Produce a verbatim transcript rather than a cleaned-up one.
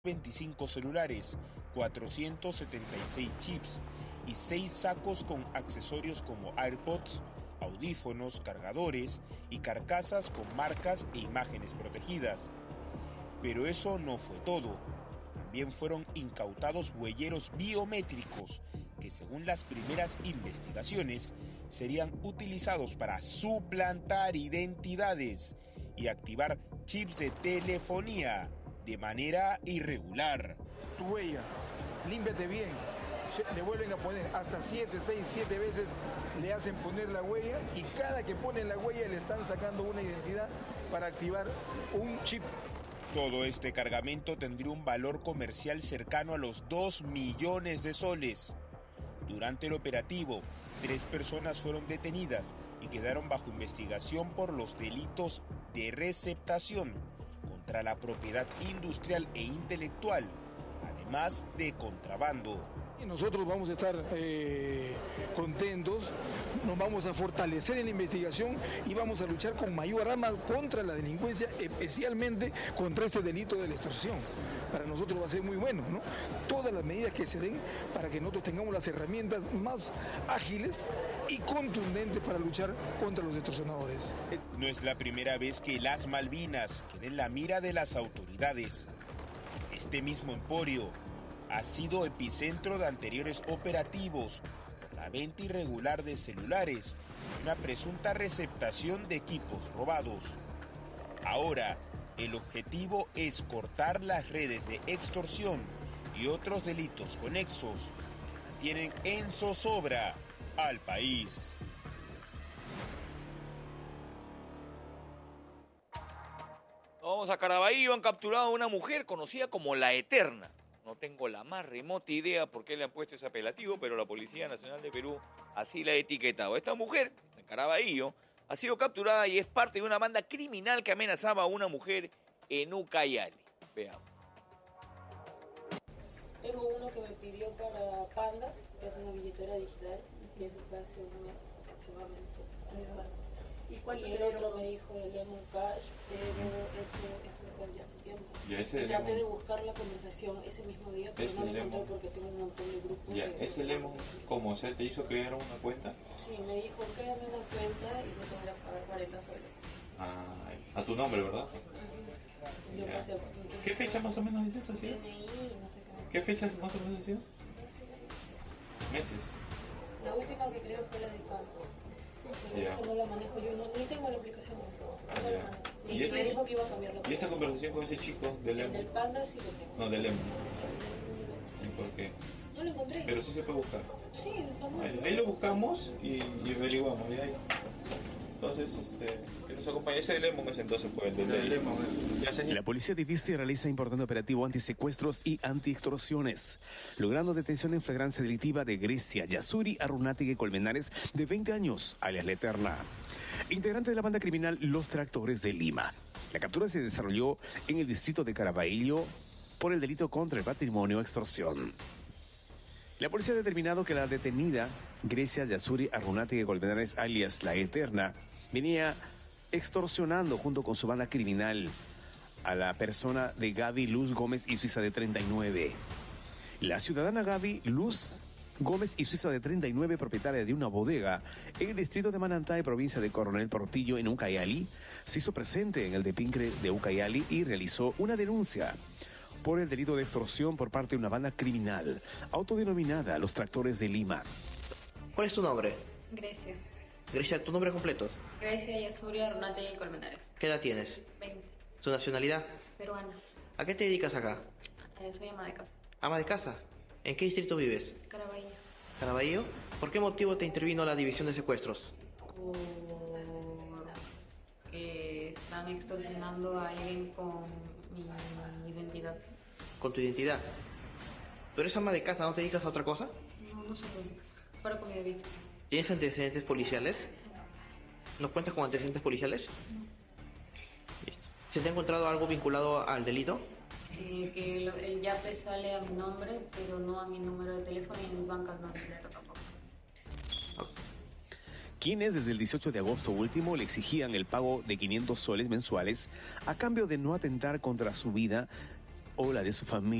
veinticinco celulares, cuatrocientos setenta y seis chips y seis sacos con accesorios como AirPods, audífonos, cargadores y carcasas con marcas e imágenes protegidas. Pero eso no fue todo. También fueron incautados huelleros biométricos que, según las primeras investigaciones, serían utilizados para suplantar identidades y activar chips de telefonía de manera irregular. Tu huella, límpiate bien, le vuelven a poner hasta siete, seis, siete veces le hacen poner la huella y cada que ponen la huella le están sacando una identidad para activar un chip. Todo este cargamento tendría un valor comercial cercano a los dos millones de soles. Durante el operativo, tres personas fueron detenidas y quedaron bajo investigación por los delitos de receptación contra la propiedad industrial e intelectual, además de contrabando. Nosotros vamos a estar eh, contentos, nos vamos a fortalecer en la investigación y vamos a luchar con mayor arma contra la delincuencia, especialmente contra este delito de la extorsión. Para nosotros va a ser muy bueno, ¿no? Todas las medidas que se den para que nosotros tengamos las herramientas más ágiles y contundentes para luchar contra los extorsionadores. No es la primera vez que las Malvinas quedan en la mira de las autoridades. Este mismo emporio ha sido epicentro de anteriores operativos por la venta irregular de celulares y una presunta receptación de equipos robados. Ahora, el objetivo es cortar las redes de extorsión y otros delitos conexos que mantienen en zozobra al país. Vamos a Caraballo, han capturado a una mujer conocida como La Eterna. No tengo la más remota idea por qué le han puesto ese apelativo, pero la Policía Nacional de Perú así la ha etiquetado. Esta mujer, en Caraballo, ha sido capturada y es parte de una banda criminal que amenazaba a una mujer en Ucayali. Veamos. Tengo uno que me pidió para Panda, que es una billetera digital, que es hace un mes aproximadamente, tres semanas. ¿Y, y el otro me dijo de Lemon Cash, pero eso, eso fue ya hace tiempo. ¿Y, ese y traté Lemon? de buscar la conversación ese mismo día, pero no la encontré Lemon? Porque tengo un montón de grupos. Ya, de, ¿ese Lemon cómo? O sea, ¿te hizo crear una cuenta? Sí, me dijo, créame una cuenta y no te voy a pagar cuarenta soles. Ah, a tu nombre, ¿verdad? Yo Ya. pasé, ¿Qué fecha más o menos dices así? D N I, no sé qué más. ¿Qué fechas más o menos decía? Meses. La última que creo fue la de Panda. Pero Ya. eso no la manejo yo, no, ni tengo la aplicación. No Ya. la manejo. Y, ¿Y me ese- dijo que iba a cambiar la ¿Y esa aplicación. conversación con ese chico de El del Lemon? Panda sí lo tengo. No, de Lemon. ¿Y por qué? No lo encontré. Pero sí se puede buscar. Sí, lo Ahí, ahí lo buscamos y, y averiguamos. Y ahí. Entonces, este, que nos acompañe. Ese de Lemon es entonces pues el de Lemon. Ya, señor. La policía de Vice realiza importante operativo antisecuestros y antiextorsiones, logrando detención en flagrancia delictiva de Grecia Yasuri Arrunátegui Colmenares, de veinte años, alias La Eterna, integrante de la banda criminal Los Tractores de Lima. La captura se desarrolló en el distrito de Caraballo por el delito contra el patrimonio extorsión. La policía ha determinado que la detenida Grecia Yasuri Arrunátegui Colmenares, alias La Eterna, venía extorsionando junto con su banda criminal a la persona de Gaby Luz Gómez y Suiza de treinta y nueve. La ciudadana Gaby Luz Gómez y Suiza de treinta y nueve, propietaria de una bodega en el distrito de Manantay, provincia de Coronel Portillo, en Ucayali, se hizo presente en el Depincre de Ucayali y realizó una denuncia por el delito de extorsión por parte de una banda criminal autodenominada Los Tractores de Lima. ¿Cuál es tu nombre? Grecia. Grecia, ¿tu nombre completo? Grecia Yasuri Arrunátegui Colmenares. ¿Qué edad tienes? veinte. ¿Tu nacionalidad? Peruana. ¿A qué te dedicas acá? Eh, soy ama de casa. ¿Ama de casa? ¿En qué distrito vives? Caraballo. ¿Caraballo? ¿Por qué motivo te intervino la división de secuestros? Por que están extorsionando a alguien con mi identidad. ¿Con tu identidad? ¿Tú eres ama de casa? ¿No te dedicas a otra cosa? No, no sé por qué. Para con mi bebito. ¿Tienes antecedentes policiales? ¿No cuentas con antecedentes policiales? Listo. ¿Se te ha encontrado algo vinculado al delito? Eh, que lo- el yape sale a mi nombre, pero no a mi número de teléfono y en mis bancas no entra tampoco. Quienes desde el dieciocho de agosto último le exigían el pago de quinientos soles mensuales a cambio de no atentar contra su vida o la de su familia.